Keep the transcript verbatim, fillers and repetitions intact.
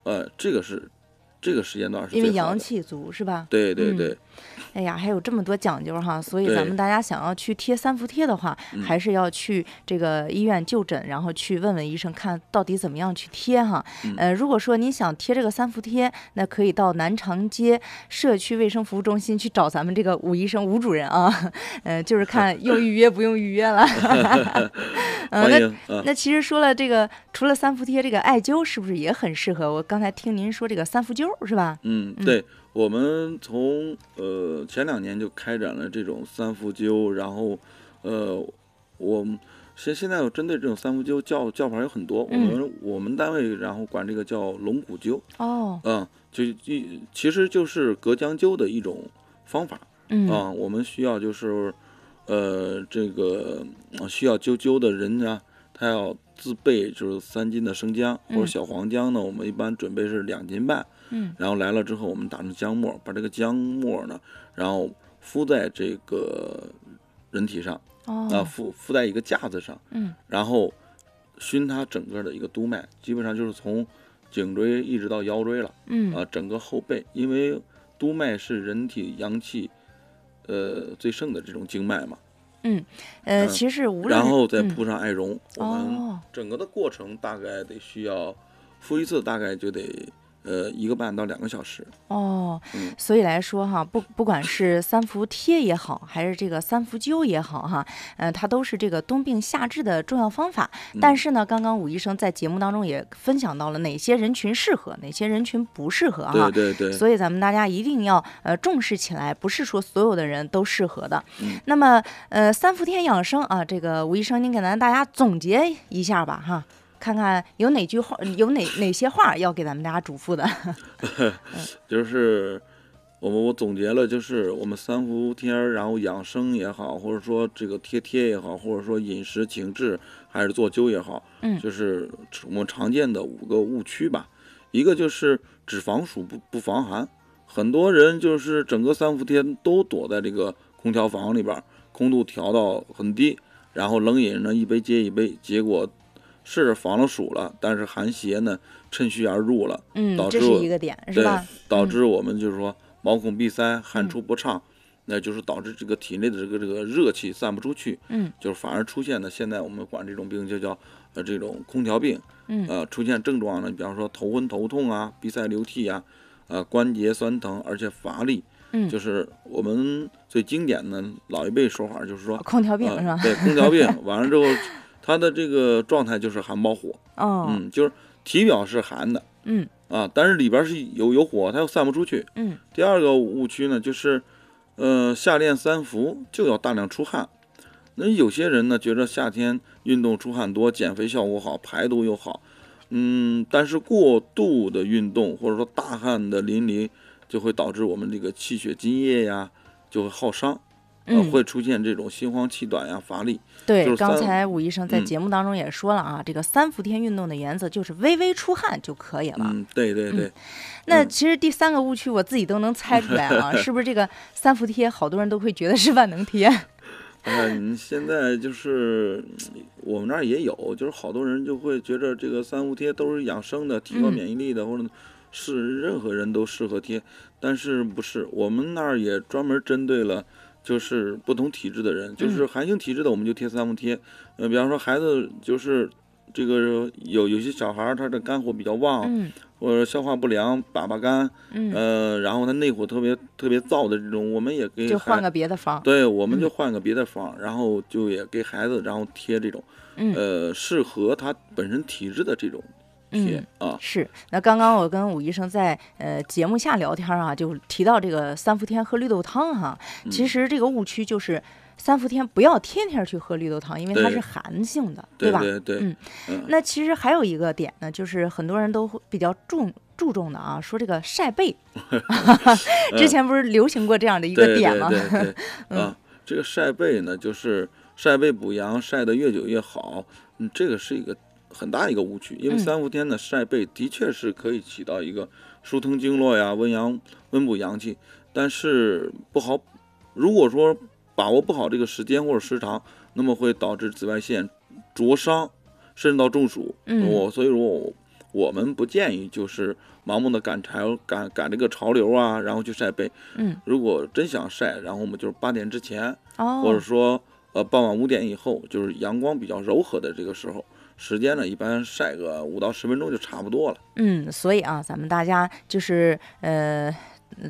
呃，这个是这个时间段是因为最好的。 阳气足是吧？ 对对对。 嗯哎呀，还有这么多讲究哈，所以咱们对。 大家想要去贴三伏贴的话， 嗯还是要去这个医院就诊，然后去问问医生，看到底怎么样去贴哈。 嗯呃，如果说您想贴这个三伏贴，那可以到南长街社区卫生服务中心去找咱们这个武医生吴主任啊，呃，就是看用预约不用预约了。嗯、 欢那迎啊。 那其实说了这个，除了三伏贴，这个艾灸是不是也很适合？我刚才听您说这个三伏灸是吧？ 嗯， 嗯对，我们从呃前两年就开展了这种三伏灸，然后呃，我们现现在有针对这种三伏灸叫叫法有很多，我嗯们我们单位然后管这个叫龙骨灸。 哦嗯，就一其实就是隔姜灸的一种方法。 嗯啊，我们需要就是呃这个呃需要灸灸的人呢，他要自备就是三斤的生姜或者嗯小黄姜呢，我们一般准备是两斤半。 嗯然后来了之后，我们打成姜末，把这个姜末呢，然后敷在这个人体上啊， 哦敷敷在一个架子上， 嗯然后熏它整个的一个督脉，基本上就是从颈椎一直到腰椎了嗯啊，整个后背，因为督脉是人体阳气呃最盛的这种经脉嘛。 嗯呃， 嗯其实无论然后再嗯铺上艾绒，我们哦整个的过程大概得需要敷一次，大概就得呃一个半到两个小时。 哦， 嗯所以来说哈，不不管是三伏贴也好，还是这个三伏灸也好哈，呃，它都是这个冬病夏治的重要方法。但是呢，刚刚武医生在节目当中也分享到了哪些人群适合，哪些人群不适合哈。 对对对。 所以咱们大家一定要呃重视起来，不是说所有的人都适合的。 嗯那么呃三伏天养生啊，这个吴医生您给咱大家总结一下吧哈，看看有哪句话，有哪哪些话要给咱们大家嘱咐的。 就是我们我总结了，就是我们三伏天儿，然后养生也好，或者说这个贴贴也好，或者说饮食情志还是做灸也好， 嗯就是我们常见的五个误区吧。一个就是只防暑不不防寒，很多人就是整个三伏天都躲在这个空调房里边，空度调到很低，然后冷饮呢一杯接一杯，结果是防了暑了，但是寒邪呢趁虚而入了， 嗯， 导致这是一个点，是对吧？ 导致我们就是说毛孔闭塞、汗出不畅，那就是导致这个体内的这个这个热气散不出去， 嗯就是反而出现的现在我们管这种病就叫呃这种空调病。 嗯呃出现症状呢，比方说头昏头痛啊、鼻塞流涕啊、呃关节酸疼，而且乏力。 嗯， 就是我们最经典的老一辈说法就是说空调病是吧？ 呃、对，空调病完了之后，它的这个状态就是寒包火。 哦， 嗯，就是体表是寒的嗯啊，但是里边是有有火，它又散不出去。 嗯第二个误区呢，就是呃夏练三伏就要大量出汗。那有些人呢觉得夏天运动出汗多，减肥效果好，排毒又好，嗯，但是过度的运动或者说大汗的淋漓，就会导致我们这个气血津液呀就会耗伤，呃， 嗯， 会出现这种心慌气短呀、乏力。 对， 就是三刚才武医生在嗯节目当中也说了啊，这个三伏天运动的原则就是微微出汗就可以了。 嗯，对对对。嗯那其实第三个误区我自己都能猜出来啊，是不是这个三伏贴好多人都会觉得是万能贴？ 哎，你现在就是我们那儿也有，就是好多人就会觉得这个三伏贴都是养生的，提高嗯免疫力的，或者是任何人都适合贴，但是不是？我们那儿也专门针对了，就是不同体质的人，就是寒性体质的我们就贴三伏贴。呃，比方说孩子就是这个有有些小孩儿他的肝火比较旺， 嗯或者消化不良、粑粑干， 嗯， 呃，然后他内火特别特别燥的这种，我们也给孩就换个别的方。 对，我们就换个别的方，然后就也给孩子，然后贴这种， 嗯呃，适合他本身体质的这种贴、啊。 是，那刚刚我跟武医生在呃节目下聊天啊，就提到这个三伏天喝绿豆汤哈。其实这个误区就是三伏天不要天天去喝绿豆汤，因为它对是寒性的， 对吧？ 对对， 嗯嗯那其实还有一个点呢，就是很多人都会比较重注重的啊，说这个晒背，之前不是流行过这样的一个对点吗？ 对对对啊，这个晒背呢，就是晒背补阳，晒得越久越好。嗯，这个是一个很大一个误区，因为嗯三伏天呢，晒背的确是可以起到一个疏通经络呀、温阳、温补阳气，但是不好。如果说把握不好这个时间或者时长，那么会导致紫外线灼伤，甚至到中暑。 嗯我所以说我我们不建议就是盲目的赶潮赶赶这个潮流啊，然后去晒背。 嗯， 如果真想晒，然后我们就是八点之前， 哦， 或者说呃傍晚五点以后，就是阳光比较柔和的这个时候，时间呢一般晒个五到十分钟就差不多了。 嗯，所以啊，咱们大家就是呃